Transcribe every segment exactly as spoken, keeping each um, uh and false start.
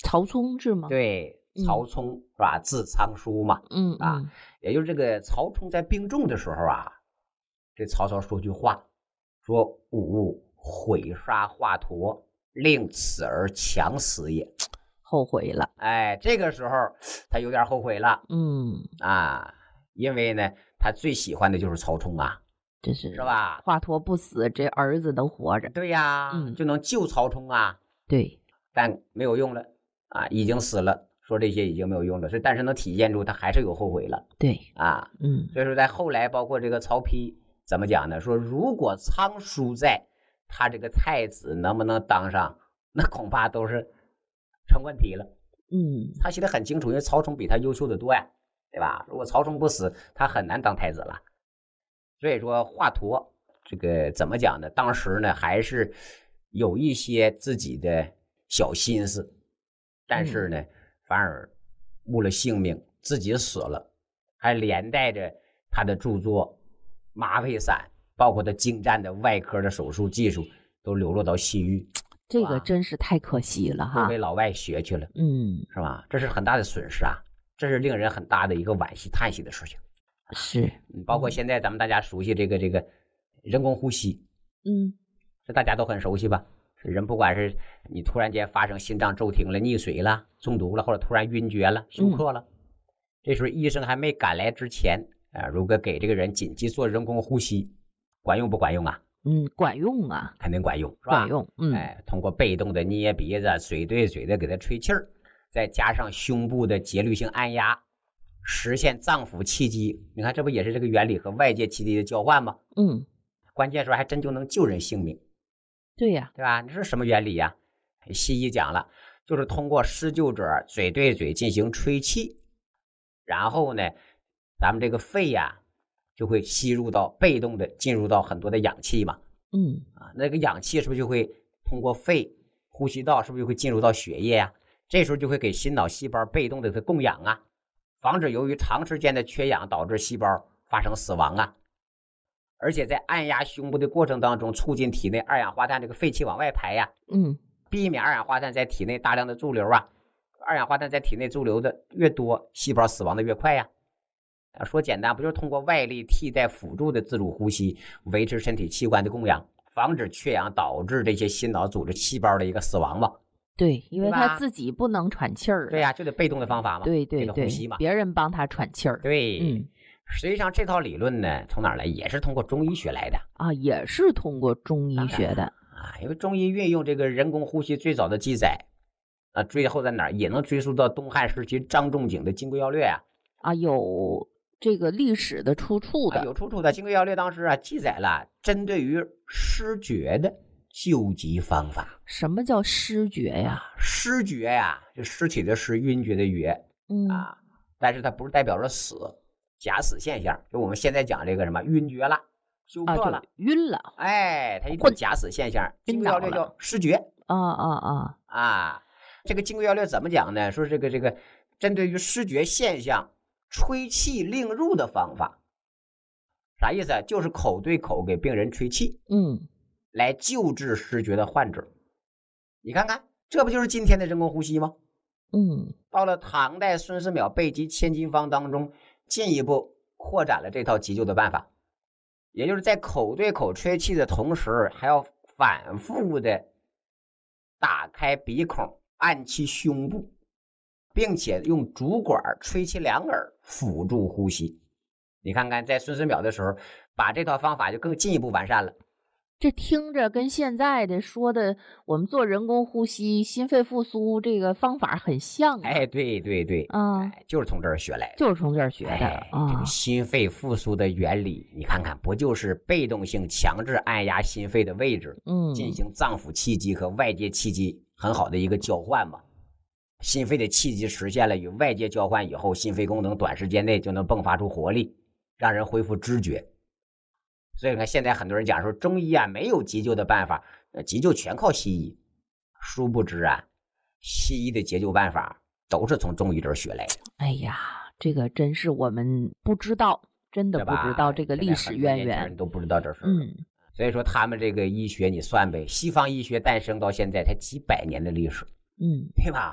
曹冲是吗？ 对，曹冲、嗯、是吧？字仓书嘛， 嗯啊， 嗯也就是这个曹冲在病重的时候啊，这曹操说句话，说吾毁杀华佗，令此儿强死也。 后悔了。 哎，这个时候他有点后悔了。 嗯啊，因为呢，他最喜欢的就是曹冲啊。 这是是吧？ 华佗不死，这儿子能活着。 对呀， 嗯， 就能救曹冲啊。 对， 但没有用了啊，已经死了。说这些已经没有用了，所以但是能体现出他还是有后悔了。 对啊， 嗯， 所以说在后来，包括这个曹丕怎么讲呢？说如果仓叔在，他这个太子能不能当上，那恐怕都是成问题了。 嗯， 他写的很清楚，因为曹冲比他优秀的多呀，对吧？如果曹冲不死，他很难当太子了。所以说华佗这个怎么讲呢？当时呢还是有一些自己的小心思，但是呢、嗯、反而误了性命，自己死了，还连带着他的著作《麻沸散》，包括他精湛的外科的手术技术都流落到西域。 这个真是太可惜了哈， 都被老外学去了， 嗯， 是吧？这是很大的损失啊，这是令人很大的一个惋惜叹息的事情。 是， 包括现在咱们大家熟悉这个这个人工呼吸， 嗯， 这大家都很熟悉吧？人不管是你突然间发生心脏骤停了、溺水了、中毒了，或者突然晕厥了、休克了，嗯、这时候医生还没赶来之前，啊、呃，如果给这个人紧急做人工呼吸，管用不管用啊？ 嗯，管用啊， 肯定管用，是吧？ 管用，嗯， 哎，通过被动的捏鼻子、嘴对嘴的给他吹气儿，再加上胸部的节律性按压，实现脏腑气机。你看，这不也是这个原理和外界气机的交换吗？ 嗯， 关键时候还真就能救人性命。 对呀， 对吧？你说什么原理呀？西医讲了，就是通过施救者嘴对嘴进行吹气，然后呢，咱们这个肺呀。就会吸入到被动的进入到很多的氧气嘛， 嗯啊，那个氧气是不是就会通过肺呼吸道，是不是就会进入到血液呀、啊？这时候就会给心脑细胞被动的供氧啊，防止由于长时间的缺氧导致细胞发生死亡啊。而且在按压胸部的过程当中，促进体内二氧化碳这个废气往外排呀、 啊，嗯， 避免二氧化碳在体内大量的驻留啊。二氧化碳在体内驻留的越多，细胞死亡的越快呀、啊。说简单，不就是通过外力替代辅助的自主呼吸，维持身体器官的供氧，防止缺氧导致这些心脑组织细胞的一个死亡吗？ 对，因为他自己不能喘气儿。 对呀、啊，就得被动的方法嘛。 对对对， 呼吸嘛， 别人帮他喘气儿。 对， 嗯， 实际上这套理论呢，从哪儿来？也是通过中医学来的啊，也是通过中医学的啊。因为中医运用这个人工呼吸最早的记载啊，最后在哪儿？也能追溯到东汉时期张仲景的《金匮要略》啊。 啊，有。这个历史的出处的、 啊、有出处的，《金匮要略》当时啊记载了针对于失觉的救急方法。 什么叫失觉呀？ 啊、失觉呀，就尸体的尸，晕厥的厥， 嗯啊，但是它不是代表着死，假死现象。就我们现在讲这个什么晕厥了、休克了、 啊、晕了， 哎，它一种假死现象。《金匮要略》叫失觉。 啊啊啊啊！这个《金匮要略》怎么讲呢？说这个这个针对于失觉现象。吹气令入的方法，啥意思啊？就是口对口给病人吹气， 嗯， 来救治失觉的患者。你看看，这不就是今天的人工呼吸吗？ 嗯， 到了唐代孙思邈备急千金方当中，进一步扩展了这套急救的办法，也就是在口对口吹气的同时，还要反复的打开鼻孔，按其胸部。并且用竹管吹气两耳辅助呼吸。你看看在孙思邈的时候把这套方法就更进一步完善了。 这听着跟现在的说的我们做人工呼吸心肺复苏这个方法很像、啊、 哎对对对啊、 哎，就是从这儿学来的， 就是从这儿学的、 哎啊、 这个心肺复苏的原理你看看不就是被动性强制按压心肺的位置， 嗯， 进行脏腑气机和外界气机很好的一个交换嘛。心肺的气机实现了与外界交换以后，心肺功能短时间内就能迸发出活力，让人恢复知觉。所以你看现在很多人讲说中医啊没有急救的办法，急救全靠西医。殊不知啊，西医的急救办法都是从中医这儿学来的。 哎呀，这个真是我们不知道，真的不知道这个历史渊源， 人都不知道这事。 嗯， 所以说他们这个医学你算呗，西方医学诞生到现在才几百年的历史， 嗯， 对吧？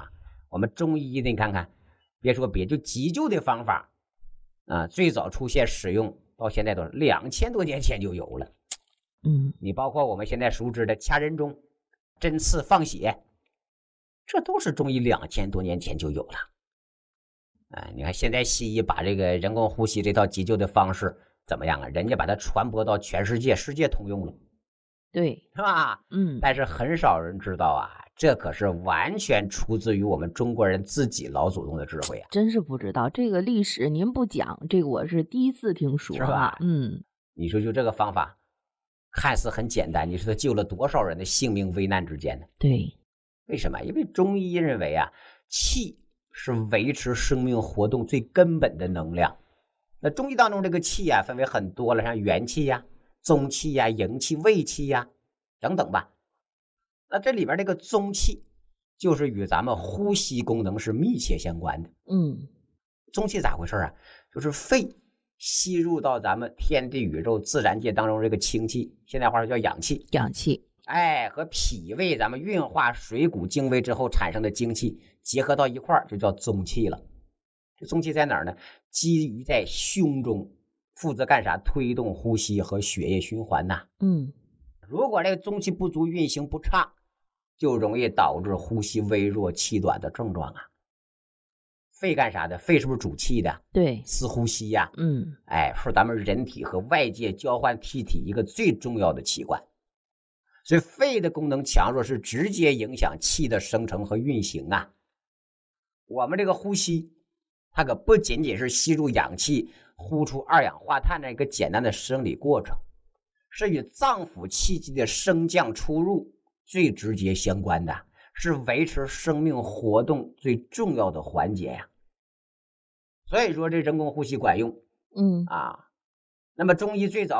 我们中医你看看，别说别，就急救的方法啊，最早出现使用到现在都是两千多年前就有了。 嗯， 你包括我们现在熟知的掐人中、针刺放血，这都是中医两千多年前就有了。啊，你看现在西医把这个人工呼吸这套急救的方式怎么样啊？人家把它传播到全世界，世界通用了， 对， 是吧？ 嗯， 但是很少人知道啊，这可是完全出自于我们中国人自己老祖宗的智慧啊， 真是不知道这个历史，您不讲，这个我是第一次听说， 是吧？ 嗯， 你说就这个方法，看似很简单，你说他救了多少人的性命危难之间呢？ 对， 为什么？因为中医认为啊，气是维持生命活动最根本的能量。那中医当中这个气啊，分为很多了，像元气呀、中气呀、营气、胃气呀等等吧。那这里边这个中气，就是与咱们呼吸功能是密切相关的。 嗯， 中气咋回事啊？就是肺吸入到咱们天地宇宙自然界当中这个清气，现在话说叫氧气， 氧气， 哎，和脾胃咱们运化水谷精微之后产生的精气结合到一块儿，就叫中气了。这中气在哪儿呢？基于在胸中，负责干啥？推动呼吸和血液循环呐。 嗯， 如果这个中气不足，运行不畅，就容易导致呼吸微弱、气短的症状啊。肺干啥的？肺是不是主气的？ 对， 司呼吸呀、啊。 嗯， 哎，是咱们人体和外界交换气体一个最重要的器官。所以肺的功能强弱是直接影响气的生成和运行啊。我们这个呼吸，它可不仅仅是吸入氧气、呼出二氧化碳的一个简单的生理过程，是与脏腑气机的升降出入最直接相关的，是维持生命活动最重要的环节呀。所以说这人工呼吸管用， 嗯啊。那么中医最早